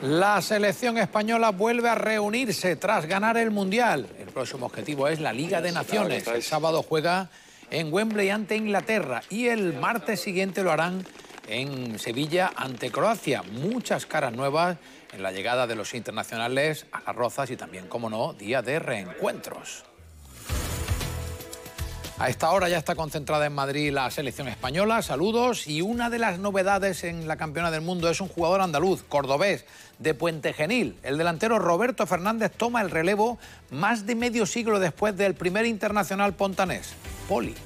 La selección española vuelve a reunirse tras ganar el Mundial. El próximo objetivo es la Liga de Naciones. El sábado juega en Wembley ante Inglaterra y el martes siguiente lo harán en Sevilla ante Croacia. Muchas caras nuevas en la llegada de los internacionales a Las Rozas y también, como no, día de reencuentros. A esta hora ya está concentrada en Madrid la selección española. Saludos. Y una de las novedades en la Campeona del Mundo es un jugador andaluz, cordobés, de Puente Genil. El delantero Roberto Fernández toma el relevo más de medio siglo después del primer internacional pontanés, Poli.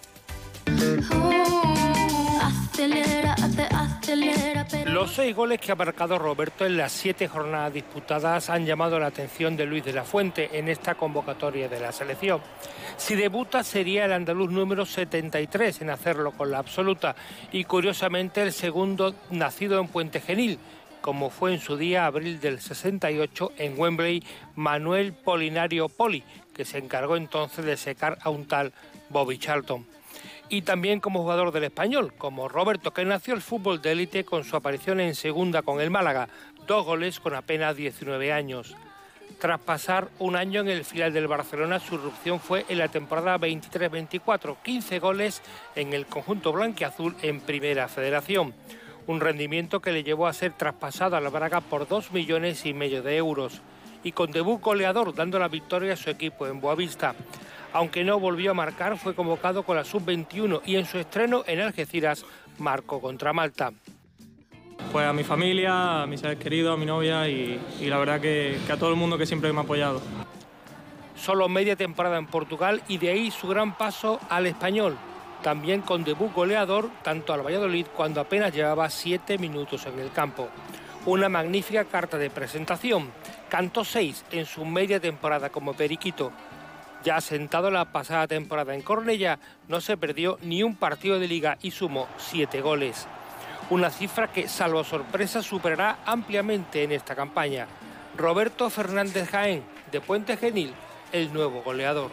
Los 6 goles que ha marcado Roberto en las 7 jornadas disputadas han llamado la atención de Luis de la Fuente en esta convocatoria de la selección. Si debuta sería el andaluz número 73 en hacerlo con la absoluta y curiosamente el segundo nacido en Puente Genil, como fue en su día abril del 68 en Wembley Manuel Polinario Poli, que se encargó entonces de secar a un tal Bobby Charlton. Y también como jugador del Español, como Roberto, que nació el fútbol de élite con su aparición en segunda con el Málaga, 2 goles con apenas 19 años. Tras pasar un año en el filial del Barcelona, su irrupción fue en la temporada 23-24, 15 goles en el conjunto blanquiazul en Primera Federación. Un rendimiento que le llevó a ser traspasado a la Braga por 2,5 millones de euros. Y con debut goleador, dando la victoria a su equipo en Boavista. Aunque no volvió a marcar, fue convocado con la sub-21 y en su estreno en Algeciras marcó contra Malta. Pues a mi familia, a mis seres queridos, a mi novia y la verdad que a todo el mundo que siempre me ha apoyado. Solo media temporada en Portugal y de ahí su gran paso al Español. También con debut goleador, tanto al Valladolid cuando apenas llevaba 7 minutos en el campo. Una magnífica carta de presentación. Cantó 6 en su media temporada como periquito. Ya asentado la pasada temporada en Cornellá, no se perdió ni un partido de liga y sumó 7 goles. Una cifra que, salvo sorpresa, superará ampliamente en esta campaña. Roberto Fernández Jaén, de Puente Genil, el nuevo goleador.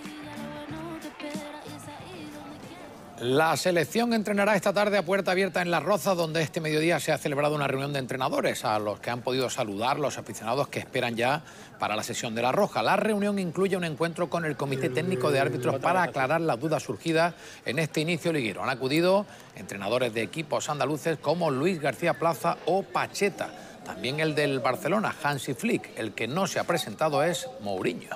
La selección entrenará esta tarde a puerta abierta en Las Rozas, donde este mediodía se ha celebrado una reunión de entrenadores a los que han podido saludar los aficionados que esperan ya para la sesión de La Roja. La reunión incluye un encuentro con el Comité Técnico de Árbitros para aclarar las dudas surgidas en este inicio liguero. Han acudido entrenadores de equipos andaluces como Luis García Plaza o Pacheta. También el del Barcelona, Hansi Flick. El que no se ha presentado es Mourinho.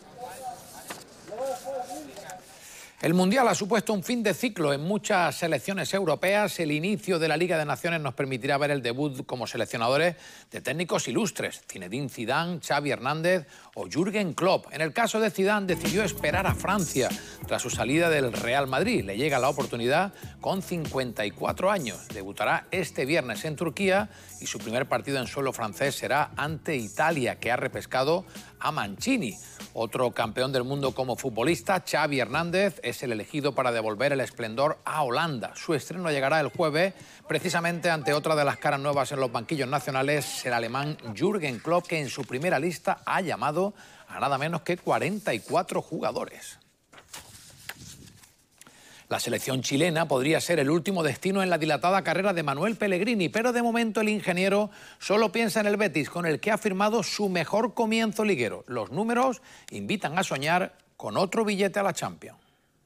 El Mundial ha supuesto un fin de ciclo en muchas selecciones europeas. El inicio de la Liga de Naciones nos permitirá ver el debut como seleccionadores de técnicos ilustres, Zinedine Zidane, Xavi Hernández o Jürgen Klopp. En el caso de Zidane decidió esperar a Francia tras su salida del Real Madrid. Le llega la oportunidad con 54 años. Debutará este viernes en Turquía y su primer partido en suelo francés será ante Italia, que ha repescado a Mancini. Otro campeón del mundo como futbolista, Xavi Hernández, es el elegido para devolver el esplendor a Holanda. Su estreno llegará el jueves, precisamente ante otra de las caras nuevas en los banquillos nacionales, el alemán Jürgen Klopp, que en su primera lista ha llamado a nada menos que 44 jugadores. La selección chilena podría ser el último destino en la dilatada carrera de Manuel Pellegrini, pero de momento el ingeniero solo piensa en el Betis, con el que ha firmado su mejor comienzo liguero. Los números invitan a soñar con otro billete a la Champions.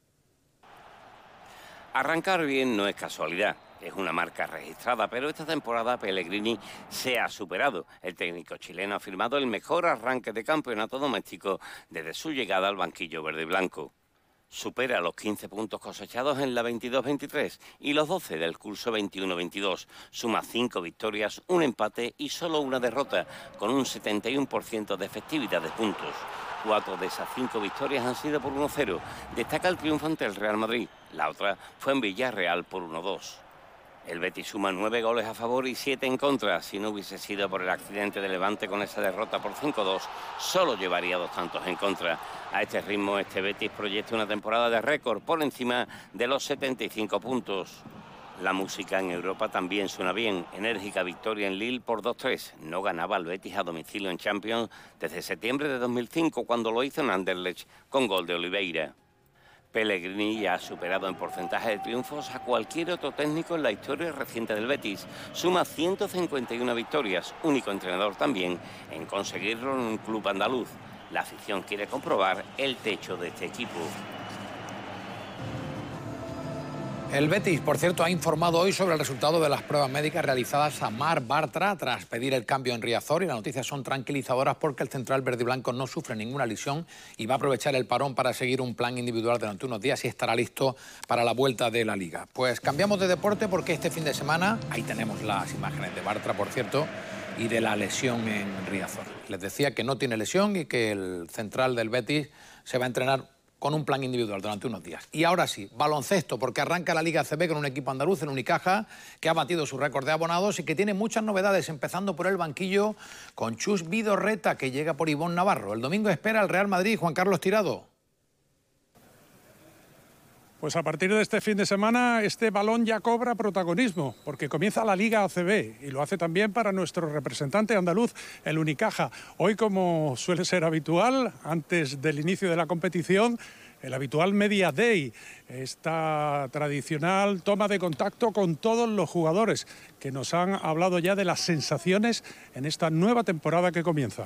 Arrancar bien no es casualidad. Es una marca registrada, pero esta temporada Pellegrini se ha superado. El técnico chileno ha firmado el mejor arranque de campeonato doméstico desde su llegada al banquillo verde y blanco. Supera los 15 puntos cosechados en la 22-23 y los 12 del curso 21-22. Suma 5 victorias, un empate y solo una derrota, con un 71% de efectividad de puntos. 4 de esas 5 victorias han sido por 1-0. Destaca el triunfo ante el Real Madrid. La otra fue en Villarreal por 1-2. El Betis suma 9 goles a favor y 7 en contra. Si no hubiese sido por el accidente de Levante con esa derrota por 5-2, solo llevaría 2 tantos en contra. A este ritmo, este Betis proyecta una temporada de récord por encima de los 75 puntos. La música en Europa también suena bien. Enérgica victoria en Lille por 2-3. No ganaba el Betis a domicilio en Champions desde septiembre de 2005, cuando lo hizo en Anderlecht con gol de Oliveira. Pellegrini ya ha superado en porcentaje de triunfos a cualquier otro técnico en la historia reciente del Betis. Suma 151 victorias, único entrenador también en conseguirlo en un club andaluz. La afición quiere comprobar el techo de este equipo. El Betis, por cierto, ha informado hoy sobre el resultado de las pruebas médicas realizadas a Marc Bartra tras pedir el cambio en Riazor, y las noticias son tranquilizadoras porque el central verde y blanco no sufre ninguna lesión y va a aprovechar el parón para seguir un plan individual durante unos días y estará listo para la vuelta de la Liga. Pues cambiamos de deporte porque este fin de semana, ahí tenemos las imágenes de Bartra, por cierto, y de la lesión en Riazor. Les decía que no tiene lesión y que el central del Betis se va a entrenar con un plan individual durante unos días. Y ahora sí, baloncesto, porque arranca la Liga ACB con un equipo andaluz, el Unicaja, que ha batido su récord de abonados y que tiene muchas novedades, empezando por el banquillo con Chus Vidorreta, que llega por Ivonne Navarro. El domingo espera al Real Madrid, Juan Carlos Tirado. Pues a partir de este fin de semana, este balón ya cobra protagonismo, porque comienza la Liga ACB y lo hace también para nuestro representante andaluz, el Unicaja. Hoy, como suele ser habitual, antes del inicio de la competición, el habitual Media Day, esta tradicional toma de contacto con todos los jugadores que nos han hablado ya de las sensaciones en esta nueva temporada que comienza.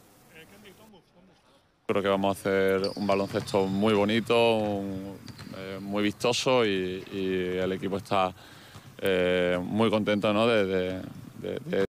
Creo que vamos a hacer un baloncesto muy bonito, muy vistoso y el equipo está muy contento, ¿no? de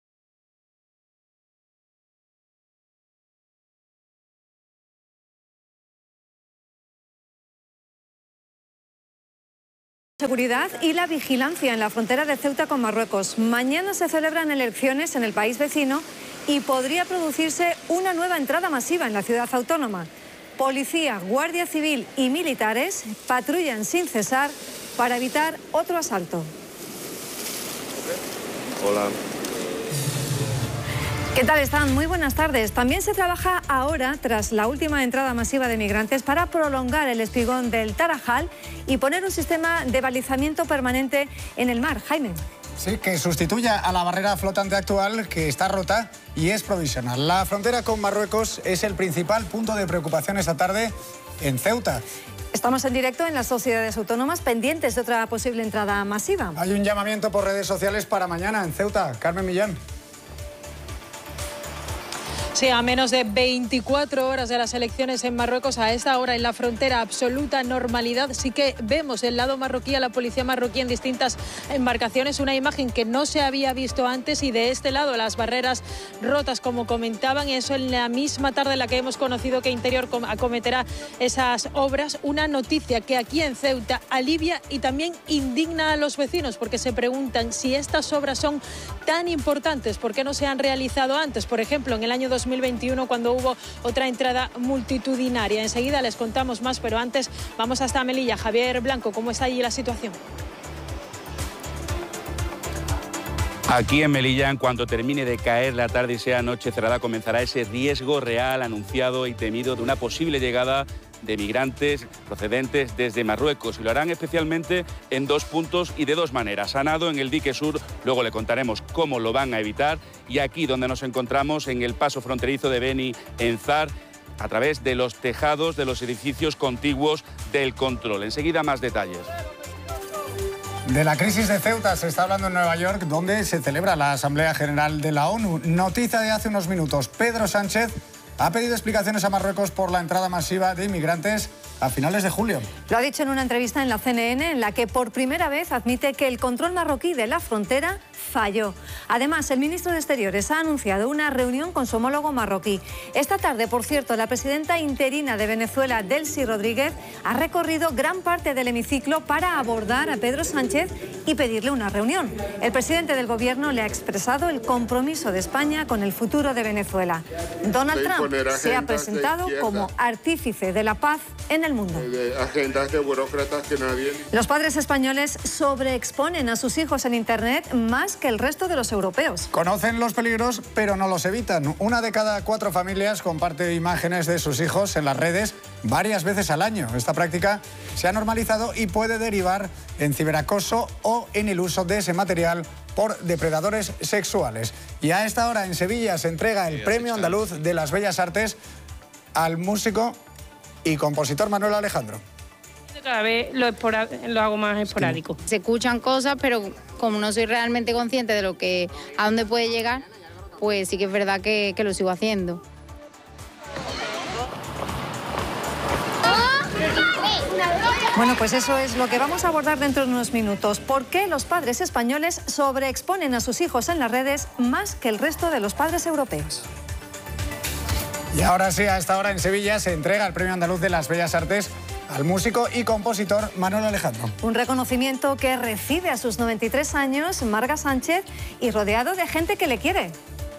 Seguridad y la vigilancia en la frontera de Ceuta con Marruecos. Mañana se celebran elecciones en el país vecino y podría producirse una nueva entrada masiva en la ciudad autónoma. Policía, Guardia Civil y militares patrullan sin cesar para evitar otro asalto. Hola. ¿Qué tal están? Muy buenas tardes. También se trabaja ahora, tras la última entrada masiva de migrantes, para prolongar el espigón del Tarajal y poner un sistema de balizamiento permanente en el mar. Jaime. Sí, que sustituya a la barrera flotante actual, que está rota y es provisional. La frontera con Marruecos es el principal punto de preocupación esta tarde en Ceuta. Estamos en directo en las sociedades autónomas pendientes de otra posible entrada masiva. Hay un llamamiento por redes sociales para mañana en Ceuta. Carmen Millán. Sí, a menos de 24 horas de las elecciones en Marruecos, a esta hora en la frontera absoluta normalidad. Sí que vemos del lado marroquí a la policía marroquí en distintas embarcaciones, una imagen que no se había visto antes, y de este lado las barreras rotas, como comentaban, y eso en la misma tarde en la que hemos conocido que Interior acometerá esas obras. Una noticia que aquí en Ceuta alivia y también indigna a los vecinos, porque se preguntan si estas obras son tan importantes, ¿por qué no se han realizado antes? Por ejemplo, en el año 2021, cuando hubo otra entrada multitudinaria. Enseguida les contamos más, pero antes vamos hasta Melilla. Javier Blanco, ¿cómo está allí la situación? Aquí en Melilla, en cuanto termine de caer la tarde y sea noche cerrada, comenzará ese riesgo real, anunciado y temido, de una posible llegada de migrantes procedentes desde Marruecos, y lo harán especialmente en dos puntos y de dos maneras. A nado, en el dique sur, luego le contaremos cómo lo van a evitar, y aquí donde nos encontramos, en el paso fronterizo de Beni Enzar, a través de los tejados de los edificios contiguos del control. Enseguida más detalles. De la crisis de Ceuta se está hablando en Nueva York, donde se celebra la Asamblea General de la ONU. Noticia de hace unos minutos: Pedro Sánchez ha pedido explicaciones a Marruecos por la entrada masiva de inmigrantes a finales de julio. Lo ha dicho en una entrevista en la CNN, en la que por primera vez admite que el control marroquí de la frontera falló. Además, el ministro de Exteriores ha anunciado una reunión con su homólogo marroquí. Esta tarde, por cierto, la presidenta interina de Venezuela, Delcy Rodríguez, ha recorrido gran parte del hemiciclo para abordar a Pedro Sánchez y pedirle una reunión. El presidente del gobierno le ha expresado el compromiso de España con el futuro de Venezuela. Donald Trump se ha presentado como artífice de la paz en el mundo. Agendas de burócratas que nadie... Los padres españoles sobreexponen a sus hijos en Internet más que el resto de los europeos. Conocen los peligros, pero no los evitan. 1 de cada 4 familias comparte imágenes de sus hijos en las redes varias veces al año. Esta práctica se ha normalizado y puede derivar en ciberacoso o en el uso de ese material por depredadores sexuales. Y a esta hora en Sevilla se entrega el Premio Andaluz de las Bellas Artes al músico y compositor Manuel Alejandro. cada vez lo hago más esporádico. Se escuchan cosas, pero como no soy realmente consciente de a dónde puede llegar, pues sí que es verdad que lo sigo haciendo. Bueno, pues eso es lo que vamos a abordar dentro de unos minutos. ¿Por qué los padres españoles sobreexponen a sus hijos en las redes más que el resto de los padres europeos? Y ahora sí, a esta hora en Sevilla se entrega el Premio Andaluz de las Bellas Artes al músico y compositor Manolo Alejandro. Un reconocimiento que recibe a sus 93 años Marga Sánchez y rodeado de gente que le quiere.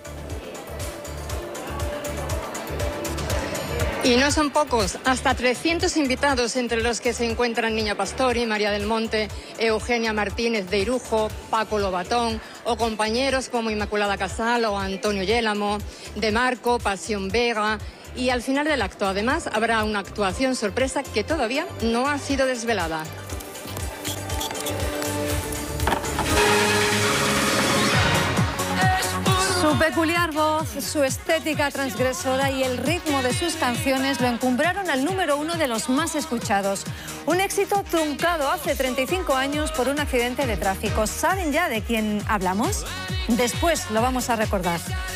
Y no son pocos, hasta 300 invitados, entre los que se encuentran Niña Pastori, María del Monte, Eugenia Martínez de Irujo, Paco Lobatón, o compañeros como Inmaculada Casal o Antonio Yélamo, De Marco, Pasión Vega. Y al final del acto, además, habrá una actuación sorpresa que todavía no ha sido desvelada. Su peculiar voz, su estética transgresora y el ritmo de sus canciones lo encumbraron al número 1 de los más escuchados. Un éxito truncado hace 35 años por un accidente de tráfico. ¿Saben ya de quién hablamos? Después lo vamos a recordar.